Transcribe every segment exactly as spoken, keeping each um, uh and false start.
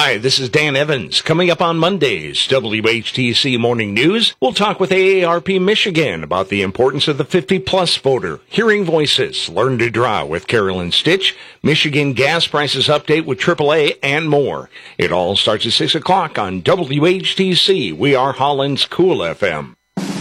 Hi, this is Dan Evans. Coming up on Monday's W H T C Morning News, we'll talk with A A R P Michigan about the importance of the fifty-plus voter, Hearing Voices, Learn to Draw with Carolyn Stitch, Michigan gas prices update with triple A, and more. It all starts at six o'clock on W H T C. We are Holland's Cool F M.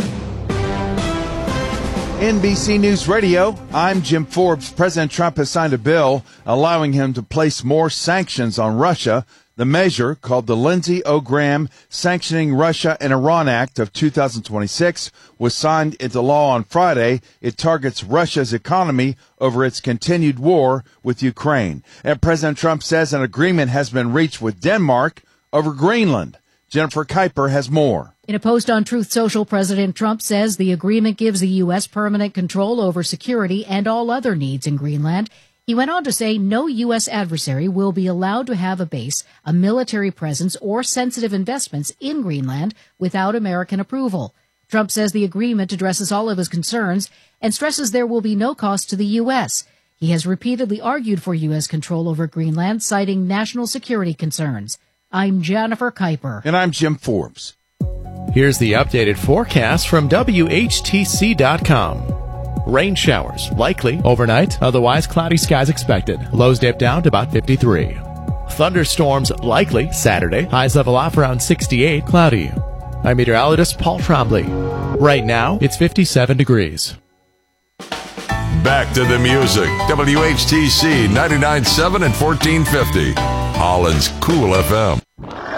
N B C News Radio, I'm Jim Forbes. President Trump has signed a bill allowing him to place more sanctions on Russia. The measure, called the Lindsey O. Graham Sanctioning Russia and Iran Act of two thousand twenty-six, was signed into law on Friday. It targets Russia's economy over its continued war with Ukraine. And President Trump says an agreement has been reached with Denmark over Greenland. Jennifer Kuiper has more. In a post on Truth Social, President Trump says the agreement gives the U S permanent control over security and all other needs in Greenland. He went on to say no U S adversary will be allowed to have a base, a military presence, or sensitive investments in Greenland without American approval. Trump says the agreement addresses all of his concerns and stresses there will be no cost to the U S. He has repeatedly argued for U S control over Greenland, citing national security concerns. I'm Jennifer Kuiper. And I'm Jim Forbes. Here's the updated forecast from W H T C dot com. Rain showers likely overnight, otherwise cloudy skies expected. Lows dip down to about fifty-three. Thunderstorms likely Saturday. Highs level off around sixty-eight, cloudy. I'm meteorologist Paul Trombley. Right now, it's fifty-seven degrees. Back to the music. W H T C ninety-nine point seven and fourteen fifty. Holland's Cool F M.